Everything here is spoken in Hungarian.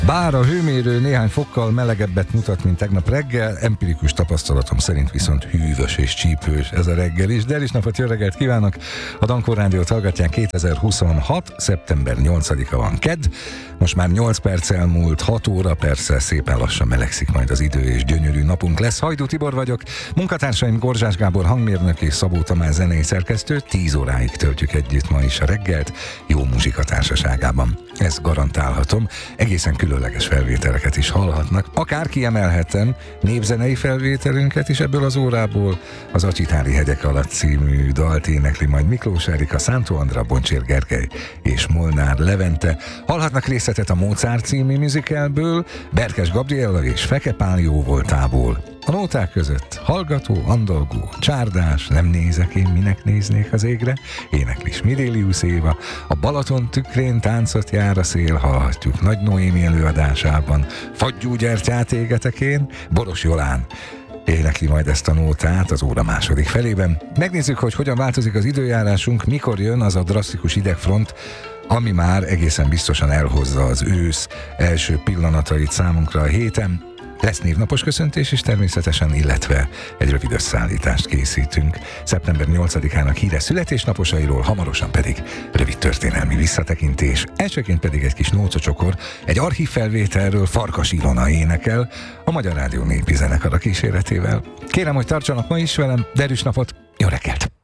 Bár a hőmérő néhány fokkal melegebbet mutat, mint tegnap reggel, empirikus tapasztalatom szerint viszont hűvös és csípős ez a reggel is. De is napot, jó reggelt kívánok! A Dankor Rádiót hallgatják, 2026. szeptember 8-a van kedd. Most már 8 perc elmúlt, 6 óra, persze szépen lassan melegszik majd az idő, és gyönyörű napunk lesz. Hajdú Tibor vagyok, munkatársaim Gorzsás Gábor hangmérnök és Szabó Tamás zenei szerkesztő. 10 óráig töltjük együtt ma is a reggelt, jó muzsika társaságában. Ezt garantálhatom, egészen különleges felvételeket is hallhatnak. Akár kiemelhetem népzenei felvételünket is ebből az órából. Az Acsitári hegyek alatt című dalt énekli majd Miklós Erika, Szántó Andra, Boncsér Gergely és Molnár Levente. Hallhatnak részletet a Mozart című musicalből, Berkes Gabriella és Feke Pál jóvoltából. A nóták között hallgató, andalgó, csárdás, nem nézek én, minek néznék az égre, énekli Smirelius Éva, a Balaton tükrén táncot jár a szél, hallhatjuk Nagy Noémi előadásában, Fagyú gyertyát égetek én, Boros Jolán énekli majd ezt a nótát az óra második felében. Megnézzük, hogy hogyan változik az időjárásunk, mikor jön az a drasztikus idegfront, ami már egészen biztosan elhozza az ősz első pillanatait számunkra a héten. Lesz névnapos köszöntés is természetesen, illetve egy rövid összeállítást készítünk. Szeptember 8-ának híres születésnaposairól, hamarosan pedig rövid történelmi visszatekintés. Elsőként pedig egy kis nócacsokor, egy archív felvételről Farkas Ilona énekel, a Magyar Rádió népi zenekara kíséretével. Kérem, hogy tartsanak ma is velem, derűs napot, jó reggelt!